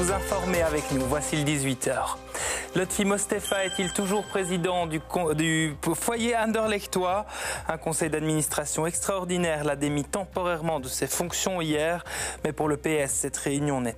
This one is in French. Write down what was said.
vous informer avec nous. Voici le 18h. Lotfi Mostefa est-il toujours président du foyer Anderlechtois? Un conseil d'administration extraordinaire l'a démis temporairement de ses fonctions hier. Mais pour le PS, cette réunion n'est